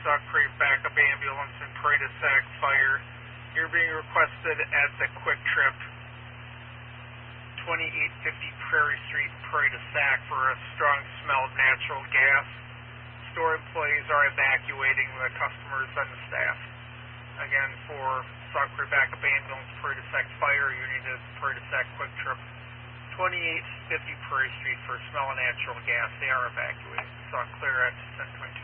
Sauk Prairie Backup Ambulance and Prairie du Sac Fire. You're being requested at the Quick Trip, 2850 Prairie Street, Prairie du Sac, for a strong smell of natural gas. Store employees are evacuating the customers and the staff. Again, for Sauk Prairie Backup Ambulance, Prairie du Sac Fire, you need a Prairie du Sac Quick Trip, 2850 Prairie Street, for smell of natural gas. They are evacuating. Saw clear at 10:22.